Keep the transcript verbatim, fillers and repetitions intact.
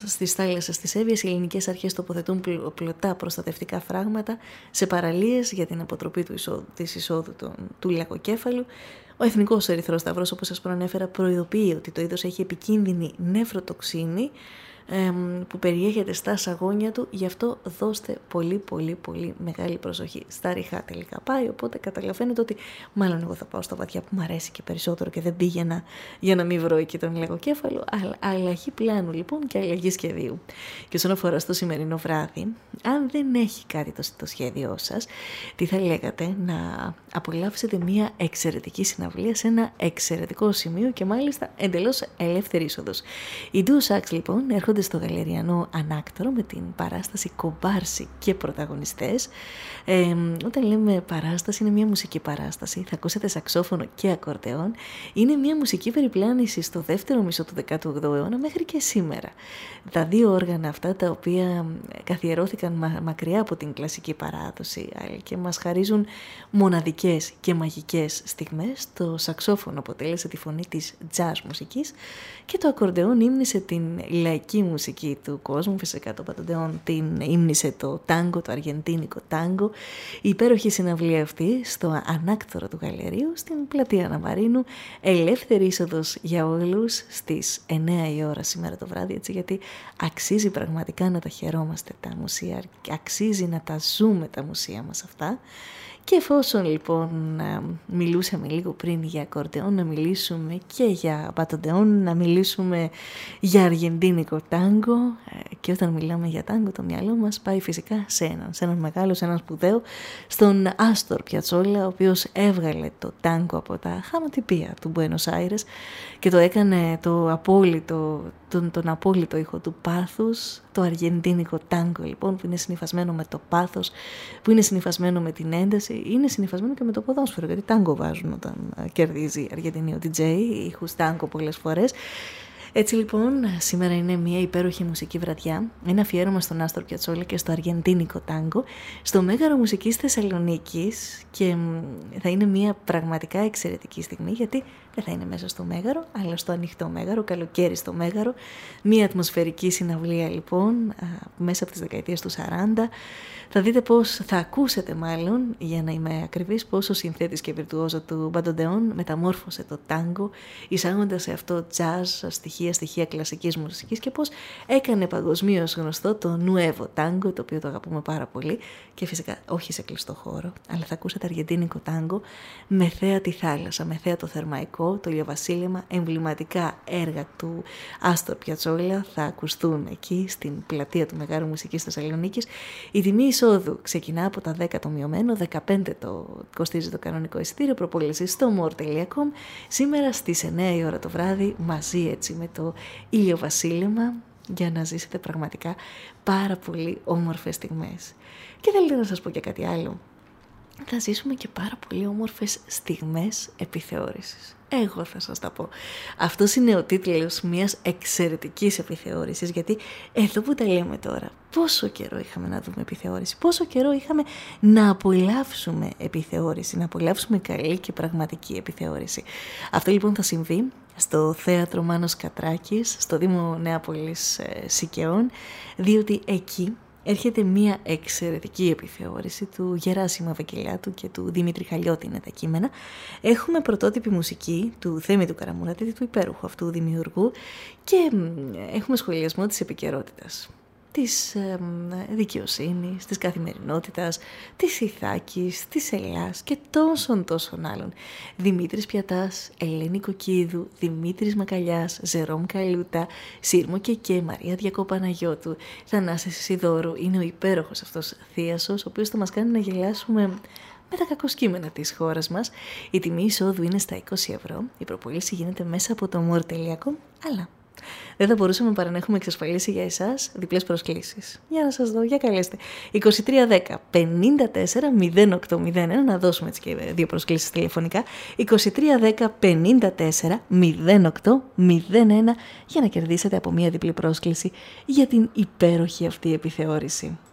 στις θάλασσες της Εύβοιας, οι ελληνικές αρχές τοποθετούν πλωτά προστατευτικά φράγματα σε παραλίες για την αποτροπή του εισόδου, της εισόδου του, του λαγοκέφαλου. Ο Εθνικός Ερυθρός Σταυρός, όπως σας προανέφερα, προειδοποιεί ότι το είδος έχει επικίνδυνη νεφροτοξίνη που περιέχεται στα σαγόνια του, γι' αυτό δώστε πολύ πολύ πολύ μεγάλη προσοχή. Στα ριχά τελικά πάει, οπότε καταλαβαίνετε ότι μάλλον εγώ θα πάω στα βαθιά που μου αρέσει και περισσότερο και δεν πήγαινα για να μην βρω εκεί τον λαγοκέφαλο. Αλλά αλλαγή πλάνου λοιπόν και αλλαγή σχεδίου. Και όσον αφορά στο σημερινό βράδυ, αν δεν έχει κάτι το, το σχέδιό σας, τι θα λέγατε να απολαύσετε μια εξαιρετική συναυλία σε ένα εξαιρετικό σημείο και μάλιστα εντελώς ελεύθερη είσοδος. Οι Duo Sax λοιπόν έρχονται στο Γαλεριανό Ανάκτορο με την παράσταση Κομπάρσι και πρωταγωνιστές. Ε, όταν λέμε παράσταση, είναι μια μουσική παράσταση. Θα ακούσετε σαξόφωνο και ακορντεόν. Είναι μια μουσική περιπλάνηση στο δεύτερο μισό του δέκατου όγδοου αιώνα μέχρι και σήμερα. Τα δύο όργανα αυτά, τα οποία καθιερώθηκαν μα, μακριά από την κλασική παράδοση και μας χαρίζουν μοναδικές και μαγικές στιγμές. Το σαξόφωνο αποτέλεσε τη φωνή της jazz μουσικής και το ακορντεόν ύμνησε την λαϊκή μουσική του κόσμου. Φυσικά το παντοντεόν την ύμνησε το τάγκο, το αργεντίνικο τάγκο. Η υπέροχη συναυλία αυτή στο Ανάκτορο του Γαλερίου, στην πλατεία Αναμαρίνου, ελεύθερη είσοδος για όλους στις εννέα η ώρα σήμερα το βράδυ, έτσι, γιατί αξίζει πραγματικά να τα χαιρόμαστε τα μουσεία, αξίζει να τα ζούμε τα μουσεία μας αυτά. Και εφόσον λοιπόν μιλούσαμε λίγο πριν για ακορντεόν, να μιλήσουμε και για πατοντεόν, να μιλήσουμε για αργεντίνικο τάγκο. Και όταν μιλάμε για τάγκο, το μυαλό μας πάει φυσικά σε έναν, σε έναν μεγάλο, σε έναν σπουδαίο, στον Άστορ Πιατσόλα, ο οποίος έβγαλε το τάγκο από τα χαματιπία του Μπουένος Άιρες και το έκανε το απόλυτο, τον, τον απόλυτο ήχο του πάθους, το αργεντίνικο τάγκο λοιπόν, που είναι συνυφασμένο με το πάθος, που είναι συνυφασμένο με την ένταση, είναι συνυφασμένο και με το ποδόσφαιρο, γιατί τάγκο βάζουν όταν κερδίζει η Αργεντινή ο ντι τζέι, ήχους τάγκο πολλές φορές. Έτσι λοιπόν, σήμερα είναι μια υπέροχη μουσική βραδιά, ένα αφιέρωμα στον Άστορ Πιατσόλα και στο αργεντίνικο τάγκο, στο Μέγαρο Μουσικής Θεσσαλονίκης, και θα είναι μια πραγματικά εξαιρετική στιγμή, γιατί δεν θα είναι μέσα στο Μέγαρο, αλλά στο ανοιχτό Μέγαρο, καλοκαίρι στο Μέγαρο, μια ατμοσφαιρική συναυλία λοιπόν, μέσα από τις δεκαετίες του σαράντα. Θα δείτε πώς, θα ακούσετε μάλλον, για να είμαι ακριβής, πώς ο συνθέτης και βιρτουόζο του Μπαντοντεόν μεταμόρφωσε το τάγκο, εισάγοντας σε αυτό jazz, στοιχεία, στοιχεία κλασικής μουσικής, και πώς έκανε παγκοσμίως γνωστό το νουέβο τάγκο, το οποίο το αγαπούμε πάρα πολύ, και φυσικά όχι σε κλειστό χώρο, αλλά θα ακούσετε αργεντίνικο τάγκο με θέα τη θάλασσα, με θέα το Θερμαϊκό, το ηλιοβασίλεμα, εμβληματικά έργα του Άστορ Πιατσόλα θα ακουστούν εκεί στην πλατεία του Μεγάρου Μουσικής Θεσσαλονίκης. Η τιμή εισόδου ξεκινά από τα δέκα το μειωμένο, δεκαπέντε το κοστίζει το κανονικό εισιτήριο, προπόληση στο more τελεία com. Σήμερα στις εννέα η ώρα το βράδυ, μαζί έτσι με το ηλιοβασίλεμα, για να ζήσετε πραγματικά πάρα πολύ όμορφες στιγμές. Και θέλετε να σας πω και κάτι άλλο. Θα ζήσουμε και πάρα πολύ όμορφες στιγμές επιθεώρησης. Εγώ θα σας τα πω. Αυτός είναι ο τίτλος μιας εξαιρετικής επιθεώρησης, γιατί εδώ που τα λέμε τώρα, πόσο καιρό είχαμε να δούμε επιθεώρηση, πόσο καιρό είχαμε να απολαύσουμε επιθεώρηση, να απολαύσουμε καλή και πραγματική επιθεώρηση. Αυτό λοιπόν θα συμβεί στο Θέατρο Μάνος Κατράκης, στο Δήμο Νέαπολης ε, Σικαιών, διότι εκεί έρχεται μια εξαιρετική επιθεώρηση του Γεράσιμου Ευαγγελάτου και του Δημήτρη Χαλιώτη, είναι τα κείμενα. Έχουμε πρωτότυπη μουσική του Θέμη του Καραμουράτη, του υπέροχου αυτού δημιουργού, και έχουμε σχολιασμό της επικαιρότητας, της ε, δικαιοσύνης, της καθημερινότητας, της Ιθάκης, της Ελλάς και τόσων τόσων άλλων. Δημήτρης Πιατάς, Ελένη Κοκκίδου, Δημήτρης Μακαλιάς, Ζερόμ Καλούτα, Σύρμο Κεκέ, Μαρία Διακόπαναγιώτου, Θανάσης Σιδώρου. Είναι ο υπέροχος αυτός θίασος, ο οποίος θα μας κάνει να γελάσουμε με τα κακοσκήμενα της χώρας μας. Η τιμή εισόδου είναι στα είκοσι ευρώ, η προπόληση γίνεται μέσα από το more τελεία com, αλλά δεν θα μπορούσαμε παρά να έχουμε εξασφαλίσει για εσάς διπλές προσκλήσεις. Για να σας δω, για καλέστε. είκοσι τρία δέκα πενήντα τέσσερα μηδέν οκτώ μηδέν ένα, να δώσουμε έτσι και δύο προσκλήσεις τηλεφωνικά. είκοσι τρία δέκα πενήντα τέσσερα μηδέν οκτώ μηδέν ένα για να κερδίσετε από μία διπλή πρόσκληση για την υπέροχη αυτή επιθεώρηση.